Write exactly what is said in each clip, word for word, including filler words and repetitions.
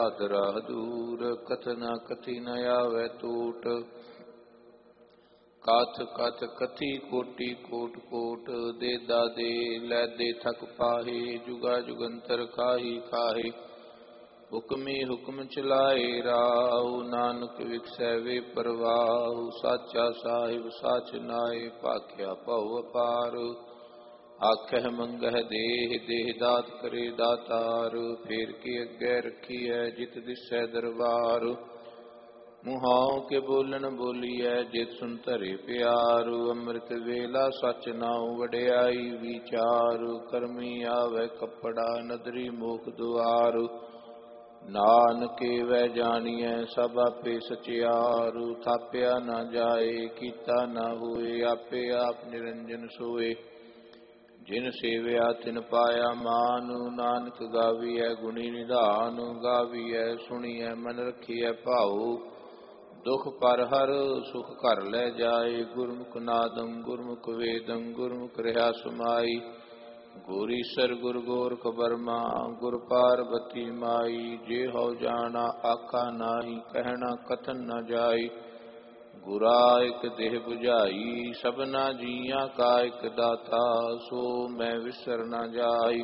ਰਾਹ ਦੂਰ ਕਥਨਾ ਕਥੀ ਨ ਆਵੈ ਟੂਟ। ਕਥ ਕਥ ਕਥੀ ਕੋਟੀ ਕੋਟ ਕੋਟ ਦੇ ਦਾਦੇ ਲੈ ਦੇ ਥਕ ਪਾਹੇ ਜੁਗਾ ਜੁਗੰਤਰ ਖਾਹੀ ਖਾਹੇ। ਹੁਕਮੇ ਹੁਕਮ ਚਲਾਏ ਰਾਉ ਨਾਨਕ ਵਿਖਸੈ ਵੇ ਪਰਵਾਹੁ। ਸਾਚਾ ਸਾਹਿਬ ਸਾਚ ਨਾਏ ਭਾਖਿਆ ਭਉ ਅਪਾਰ। ਆਖਹਿ ਮੰਗਹਿ ਦੇਹ ਦੇਹ ਦਾਤ ਕਰੇ ਦਾਤਾਰ। ਫੇਰ ਕੇ ਅੱਗੇ ਰੱਖੀਐ ਜਿਤ ਦਿਸੈ ਦਰਬਾਰ। ਮੁਹਾਉ ਕੇ ਬੋਲਣ ਬੋਲੀਐ ਜਿਤ ਸੁਨ ਧਰੇ ਪਿਆਰ। ਅੰਮ੍ਰਿਤ ਵੇਲਾ ਸਚ ਨਾਉ ਵਡਿਆਈ ਵਿਚਾਰ। ਕਰਮੀ ਆਵੈ ਕੱਪੜਾ ਨਦਰੀ ਮੋਖ ਦੁਆਰ। ਨਾਨਕੇ ਵੈ ਜਾਣੀਐ ਸਭ ਆਪੇ ਸਚਿਆਰ। ਥਾਪਿਆ ਨਾ ਜਾਏ ਕੀਤਾ ਨਾ ਹੋਏ ਆਪੇ ਆਪ ਨਿਰੰਜਨ ਸੋਏ। ਜਿਨ ਸੇਵਿਆ ਤਿਨ ਪਾਇਆ ਮਾਨ। ਨਾਨਕ ਗਾਵੀਐ ਗੁਣੀ ਨਿਧਾਨ। ਗਾਵੀਐ ਸੁਣੀਐ ਮਨ ਰਖੀਐ ਭਾਉ। ਦੁਖ ਪਰ ਹਰ ਸੁਖ ਘਰ ਲੈ ਜਾਏ। ਗੁਰਮੁਖ ਨਾਦੰ ਗੁਰਮੁਖ ਵੇਦੰ ਗੁਰਮੁਖ ਰਿਹਾ ਸਮਾਈ। ਗੁਰ ਈਸਰ ਗੁਰ ਗੋਰਖ ਬਰਮਾ ਗੁਰ ਪਾਰਬਤੀ ਮਾਈ। ਜੇ ਹਉ ਜਾਣਾ ਆਖਾ ਨਾਹੀ ਕਹਿਣਾ ਕਥਨ ਨ ਜਾਈ। ਗੁਰਾ ਇਕ ਦੇਹ 부ਝਾਈ ਸਭਨਾ ਜੀਆਂ ਕਾ ਇਕ ਦਾਤਾ। ਸੋ ਮੈਂ ਵਿਸਰ ਨ ਜਾਈ।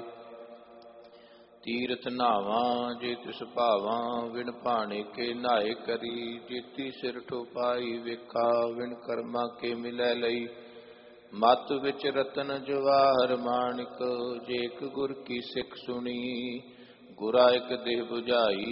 ਤੀਰਥ ਨਾਵਾਂ ਜੇ ਤਿਸ ਭਾਵਾਂ ਵਿਣ ਭਾਣੇ ਕੇ ਨਾਏ ਕਰੀ। ਜੇਤੀ ਸਿਰ ਠੋਪਾਈ ਵੇਖਾ ਵਿਣ ਕਰਮਾ ਕੇ ਮਿਲੈ ਲਈ। ਮਤ ਵਿੱਚ ਰਤਨ ਜਵਾਹਰ ਮਾਣਿਕ ਜੇ ਇਕ ਗੁਰ ਕੀ ਸਿੱਖ ਸੁਣੀ। ਗੁਰਾ ਇਕ ਦੇਹ 부ਝਾਈ